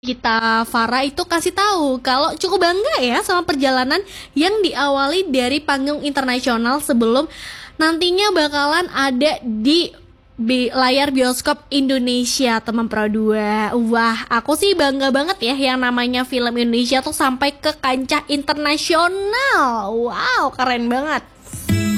kita Farah itu kasih tahu kalau cukup bangga ya sama perjalanan yang diawali dari panggung internasional sebelum nantinya bakalan ada di layar bioskop Indonesia, teman Pro 2. Wah, aku sih bangga banget ya yang namanya film Indonesia tuh sampai ke kancah internasional. Wow, keren banget.